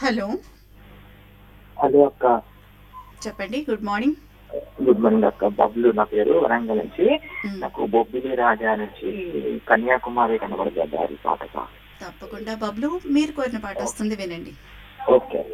Hello. Hello అక్క. చెప్పండి. Good morning. Good morning అక్క. బబ్లు నా పేరు, వరంగల్ నుంచి. హ్మ్. నాకు బొబ్బిలి రాజా నుంచి కన్యాకుమారి కనబడతారు పాటక. తప్పకుండా బబ్లు మీరు కోరిన పాట వస్తుంది వినండి. ఓకే.